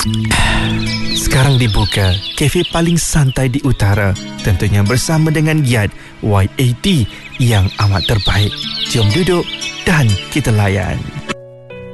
Sekarang dibuka kafe paling santai di utara, tentunya bersama dengan Yat Y80 yang amat terbaik. Jom duduk dan kita layan.